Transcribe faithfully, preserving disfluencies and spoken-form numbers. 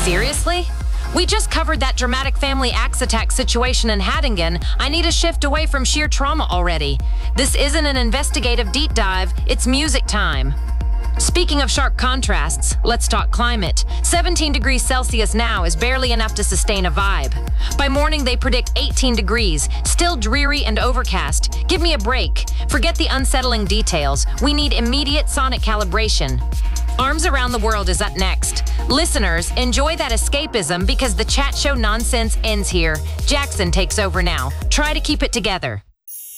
Seriously? We just covered that dramatic family axe attack situation in Hattingen. I need a shift away from sheer trauma already. This isn't an investigative deep dive, it's music time. Speaking of sharp contrasts, let's talk climate. seventeen degrees Celsius now is barely enough to sustain a vibe. By morning, they predict eighteen degrees, still dreary and overcast. Give me a break. Forget the unsettling details. We need immediate sonic calibration. Arms Around the World is up next. Listeners, enjoy that escapism because the chat show nonsense ends here. Jackson takes over now. Try to keep it together.